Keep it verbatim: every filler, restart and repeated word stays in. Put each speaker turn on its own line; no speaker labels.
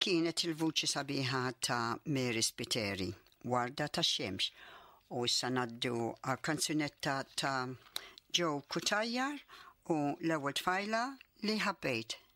kienet il-vuċi sabiħa ta' Mary Spiteri, Warda ta' Xemx, u issa naddu għal kanzunetta ta' Joe Kutajjar u l-ewwel tfajla li ħabbejt.